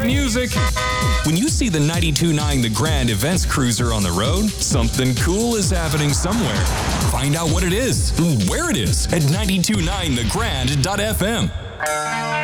music. When you see the 92.9 The Grand Events Cruiser on the road, something cool is happening somewhere. Find out what it is and where it is at 92.9thegrand.fm.